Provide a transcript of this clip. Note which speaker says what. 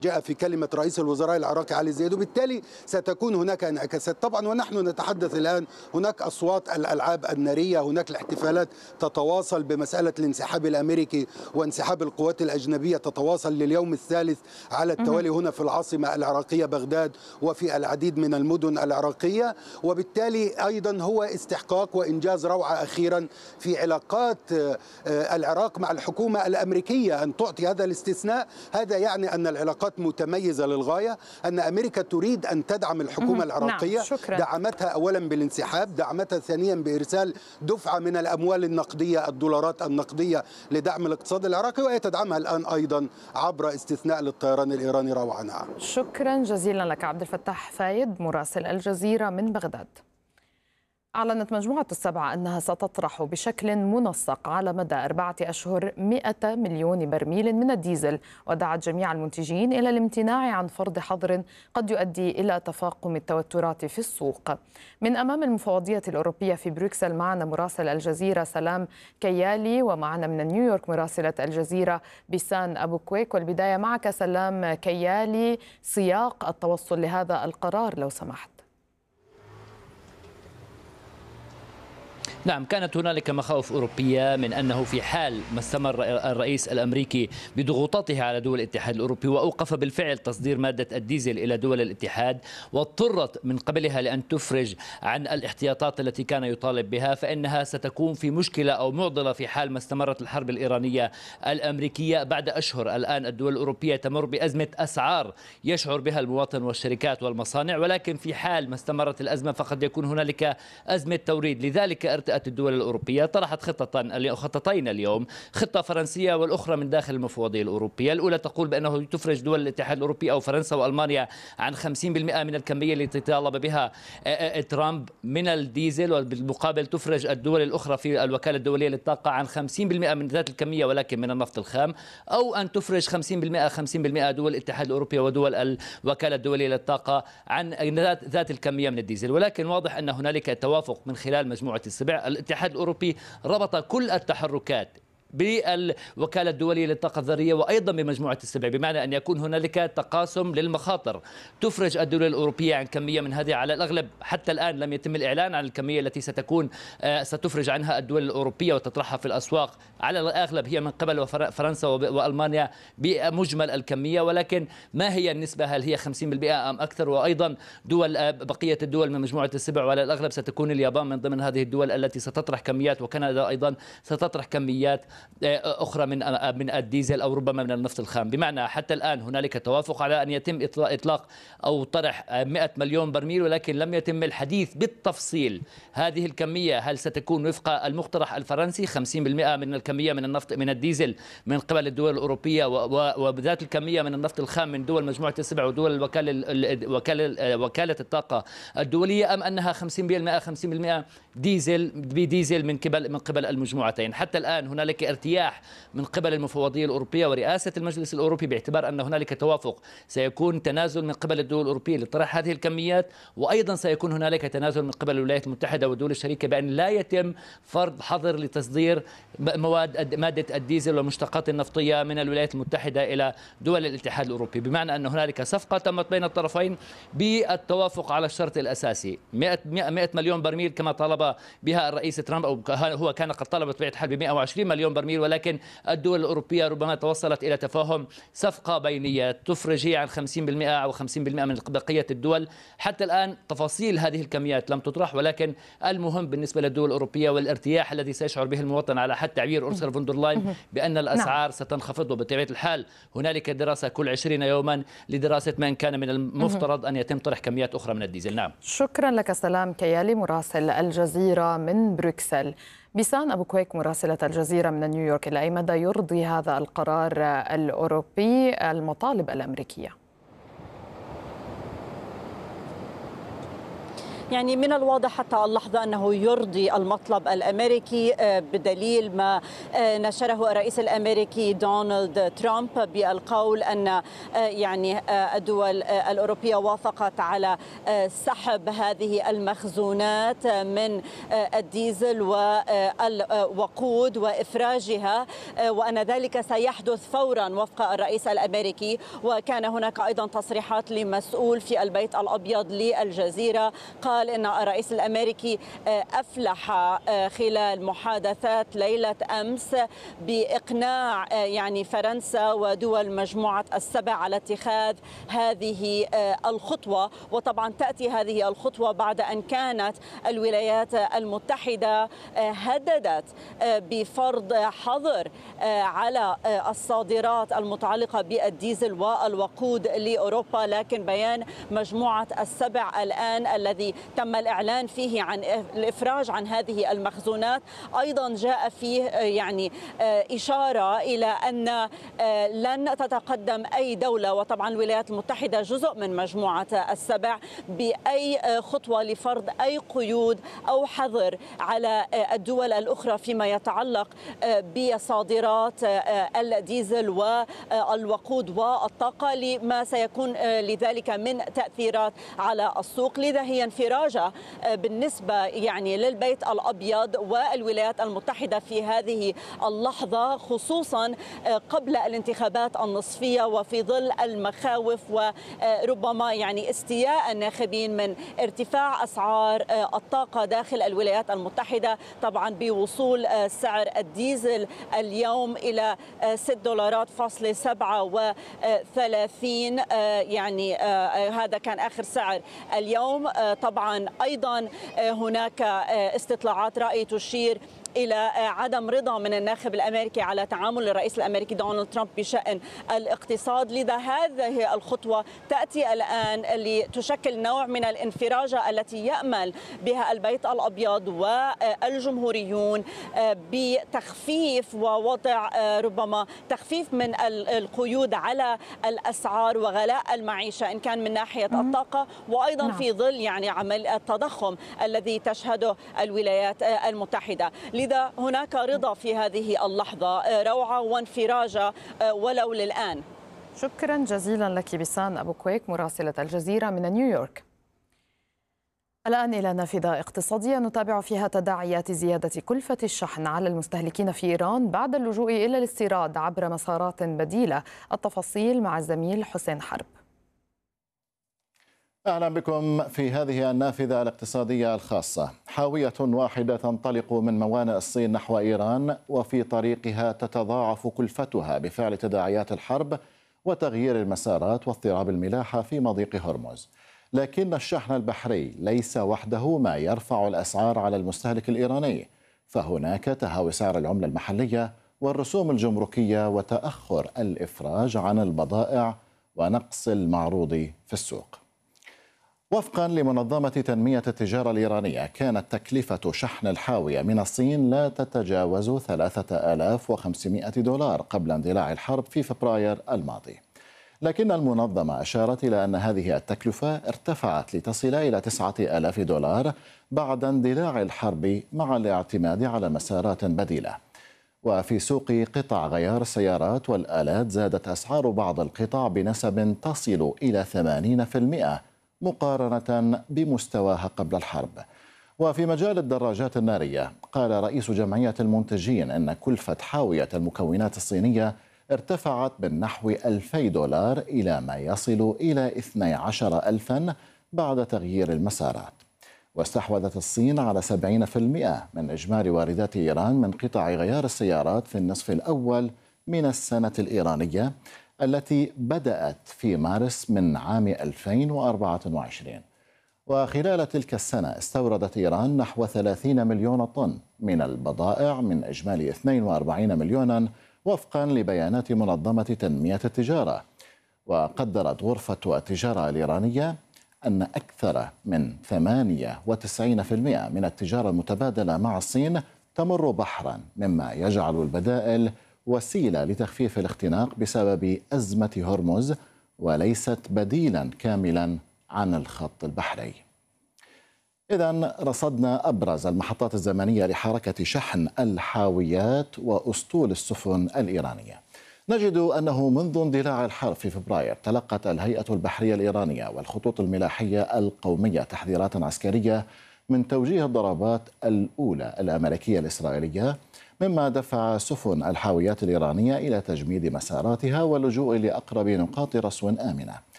Speaker 1: جاء في كلمة رئيس الوزراء العراقي علي زيد، وبالتالي ستكون هناك انعكاسات طبعا. ونحن نتحدث الآن، هناك أصوات الألعاب النارية، هناك الاحتفالات تتواصل بمسألة الانسحاب الأمريكي وانسحاب القوات الأجنبية تتواصل لليوم الثالث على التوالي هنا في العاصمة العراقية بغداد وفي العديد من المدن العراقية. وبالتالي أيضا هو استحقاق وإنجاز روعة أخيرا في علاقات العراق مع الحكومة الأمريكية أن تعطي هذا الاستثناء. هذا يعني أن العلاقات متميزة للغاية، أن أمريكا تريد أن تدعم الحكومة العراقية.
Speaker 2: نعم،
Speaker 1: دعمتها أولا بالانسحاب، دعمتها ثانيا بإرسال دفعة من الأموال النقدية، الدولارات النقدية لدعم الاقتصاد العراقي، وهي تدعمها الآن أيضا عبر استثناء للطيران الإيراني. روعة. نعم.
Speaker 2: شكرا جزيلا لك عبد الفتاح فايد مراسل الجزيرة من بغداد. أعلنت مجموعة السبعة أنها ستطرح بشكل منسق على مدى 4 أشهر 100 مليون برميل من الديزل، ودعت جميع المنتجين إلى الامتناع عن فرض حظر قد يؤدي إلى تفاقم التوترات في السوق. من أمام المفوضية الأوروبية في بروكسل معنا مراسل الجزيرة سلام كيالي، ومعنا من نيويورك مراسلة الجزيرة بيسان أبو كويك. والبداية معك سلام كيالي، سياق التوصل لهذا القرار لو سمحت.
Speaker 3: نعم، كانت هنالك مخاوف أوروبية من أنه في حال ما استمر الرئيس الأمريكي بضغوطاته على دول الاتحاد الأوروبي وأوقف بالفعل تصدير مادة الديزل إلى دول الاتحاد، واضطرت من قبلها لأن تفرج عن الاحتياطات التي كان يطالب بها، فإنها ستكون في مشكلة أو معضلة في حال ما استمرت الحرب الإيرانية الأمريكية. بعد أشهر الآن الدول الأوروبية تمر بأزمة أسعار يشعر بها المواطن والشركات والمصانع، ولكن في حال ما استمرت الأزمة فقد يكون هنالك أزمة توريد. لذلك ارتأت الدول الأوروبية طرحت خطتين اليوم، خطة فرنسية والأخرى من داخل المفوضية الأوروبية. الأولى تقول بأنه تفرج دول الاتحاد الأوروبي أو فرنسا وألمانيا عن 50% من الكمية التي طالب بها ترامب من الديزل، وبالمقابل تفرج الدول الأخرى في الوكالة الدولية للطاقة عن 50% من ذات الكمية ولكن من النفط الخام، أو أن تفرج 50% دول الاتحاد الأوروبي ودول الوكالة الدولية للطاقة عن ذات الكمية من الديزل. ولكن واضح أن هنالك توافق من خلال مجموعة السبع. الاتحاد الأوروبي ربط كل التحركات بالوكالة الدولية للطاقة الذرية وأيضا بمجموعة السبع، بمعنى أن يكون هنالك تقاسم للمخاطر. تفرج الدول الأوروبية عن كمية من هذه، على الأغلب حتى الآن لم يتم الإعلان عن الكمية التي ستفرج عنها الدول الأوروبية وتطرحها في الأسواق. على الأغلب هي من قبل فرنسا وألمانيا بمجمل الكمية، ولكن ما هي النسبة؟ هل هي 50% أم أكثر؟ وأيضا بقية الدول من مجموعة السبع، وعلى الأغلب ستكون اليابان من ضمن هذه الدول التي ستطرح كميات، وكندا أيضا ستطرح كميات أخرى من الديزل أو ربما من النفط الخام. بمعنى حتى الآن هنالك توافق على أن يتم إطلاق أو طرح 100 مليون برميل، ولكن لم يتم الحديث بالتفصيل. هذه الكمية هل ستكون وفق المقترح الفرنسي 50% من الكمية من النفط من الديزل من قبل الدول الأوروبية، وبذات الكمية من النفط الخام من دول مجموعة السبع ودول وكالة الطاقة الدولية، أم أنها 50% بديزل من قبل المجموعتين؟ حتى الآن هنالك ارتياح من قبل المفوضية الأوروبية ورئاسة المجلس الأوروبي باعتبار أن هنالك توافق. سيكون تنازل من قبل الدول الأوروبية لطرح هذه الكميات، وأيضا سيكون هنالك تنازل من قبل الولايات المتحدة والدول الشريكة بأن لا يتم فرض حظر لتصدير مادة الديزل والمشتقات النفطية من الولايات المتحدة إلى دول الاتحاد الأوروبي. بمعنى أن هنالك صفقة تمت بين الطرفين بالتوافق على الشرط الأساسي 100 مليون برميل كما طلب بها الرئيس ترامب، أو هو كان قد طلب بطبيعة الحال ب 120 مليون برميل، ولكن الدول الأوروبية ربما توصلت إلى تفاهم صفقة بينية تفرج هي عن 50% أو 50% من بقية الدول. حتى الآن تفاصيل هذه الكميات لم تطرح، ولكن المهم بالنسبة للدول الأوروبية والارتياح الذي سيشعر به المواطن على حد تعبير أرسل فون دير لاين بأن الأسعار ستنخفض. وبطبيعة الحال هنالك دراسة كل 20 يوما لدراسة من كان من المفترض أن يتم طرح كميات أخرى من الديزل. نعم،
Speaker 2: شكرا لك سلام كيالي مراسل الجزيرة من بروكسل. بيسان أبو كويك مراسلة الجزيرة من نيويورك، إلى أي مدى يرضي هذا القرار الأوروبي المطالب الأمريكية؟
Speaker 4: يعني من الواضح حتى اللحظة أنه يرضي المطلب الأمريكي، بدليل ما نشره الرئيس الأمريكي دونالد ترامب بالقول أن يعني الدول الأوروبية وافقت على سحب هذه المخزونات من الديزل والوقود وإفراجها، وأن ذلك سيحدث فورا وفق الرئيس الأمريكي. وكان هناك أيضا تصريحات لمسؤول في البيت الأبيض للجزيرة قال إن الرئيس الأمريكي أفلح خلال محادثات ليلة أمس بإقناع يعني فرنسا ودول مجموعة السبع على اتخاذ هذه الخطوة. وطبعا تأتي هذه الخطوة بعد أن كانت الولايات المتحدة هددت بفرض حظر على الصادرات المتعلقة بالديزل والوقود لأوروبا، لكن بيان مجموعة السبع الآن الذي تم الإعلان فيه عن الإفراج عن هذه المخزونات أيضا جاء فيه يعني إشارة إلى أن لن تتقدم أي دولة، وطبعا الولايات المتحدة جزء من مجموعة السبع، بأي خطوة لفرض أي قيود أو حظر على الدول الأخرى فيما يتعلق بصادرات الديزل والوقود والطاقة، لما سيكون لذلك من تأثيرات على السوق. لذا هي انفراجة بالنسبة يعني للبيت الأبيض والولايات المتحدة في هذه اللحظة، خصوصا قبل الانتخابات النصفية وفي ظل المخاوف وربما يعني استياء الناخبين من ارتفاع أسعار الطاقة داخل الولايات المتحدة، طبعا بوصول سعر الديزل اليوم إلى $6.37. يعني هذا كان آخر سعر اليوم. طبعا أيضا هناك استطلاعات رأي تشير إلى عدم رضا من الناخب الأمريكي على تعامل الرئيس الأمريكي دونالد ترامب بشأن الاقتصاد. لذا هذه الخطوة تأتي الآن لتشكل نوع من الانفراجة التي يأمل بها البيت الأبيض والجمهوريون بتخفيف ووضع ربما تخفيف من القيود على الأسعار وغلاء المعيشة إن كان من ناحية الطاقة، وأيضا في ظل يعني عمل التضخم الذي تشهده الولايات المتحدة. لذا هناك رضا في هذه اللحظة، روعة وانفراجة ولو للآن.
Speaker 2: شكرا جزيلا لك بسان أبو كويك مراسلة الجزيرة من نيويورك. الآن إلى نافذة اقتصادية نتابع فيها تداعيات زيادة كلفة الشحن على المستهلكين في إيران بعد اللجوء إلى الاستيراد عبر مسارات بديلة. التفاصيل مع الزميل حسين حرب.
Speaker 5: أهلا بكم في هذه النافذة الاقتصادية الخاصة. حاوية واحدة تنطلق من موانئ الصين نحو إيران، وفي طريقها تتضاعف كلفتها بفعل تداعيات الحرب وتغيير المسارات واضطراب الملاحة في مضيق هرمز. لكن الشحن البحري ليس وحده ما يرفع الأسعار على المستهلك الإيراني، فهناك تهاوي سعر العملة المحلية والرسوم الجمركية وتأخر الإفراج عن البضائع ونقص المعروض في السوق. وفقا لمنظمة تنمية التجارة الإيرانية، كانت تكلفة شحن الحاوية من الصين لا تتجاوز $3500 قبل اندلاع الحرب في فبراير الماضي، لكن المنظمة أشارت إلى أن هذه التكلفة ارتفعت لتصل إلى $9000 بعد اندلاع الحرب مع الاعتماد على مسارات بديلة. وفي سوق قطع غيار السيارات والآلات زادت أسعار بعض القطع بنسب تصل إلى 80% مقارنة بمستواها قبل الحرب. وفي مجال الدراجات النارية، قال رئيس جمعية المنتجين أن كلفة حاوية المكونات الصينية ارتفعت بالنحو $2000 إلى ما يصل إلى 12,000 بعد تغيير المسارات. واستحوذت الصين على 70% من إجمالي واردات إيران من قطع غيار السيارات في النصف الأول من السنة الإيرانية التي بدأت في مارس من عام 2024. وخلال تلك السنة استوردت إيران نحو 30 مليون طن من البضائع من إجمالي 42 مليونا وفقا لبيانات منظمة تنمية التجارة. وقدرت غرفة التجارة الإيرانية أن أكثر من 98% من التجارة المتبادلة مع الصين تمر بحرا، مما يجعل البدائل وسيلة لتخفيف الاختناق بسبب أزمة هرمز وليست بديلا كاملا عن الخط البحري. إذن رصدنا أبرز المحطات الزمنية لحركة شحن الحاويات وأسطول السفن الإيرانية. نجد أنه منذ اندلاع الحرب في فبراير تلقت الهيئة البحرية الإيرانية والخطوط الملاحية القومية تحذيرات عسكرية من توجيه الضربات الأولى الأمريكية الإسرائيلية، مما دفع سفن الحاويات الإيرانية إلى تجميد مساراتها واللجوء لأقرب نقاط رصو آمنة.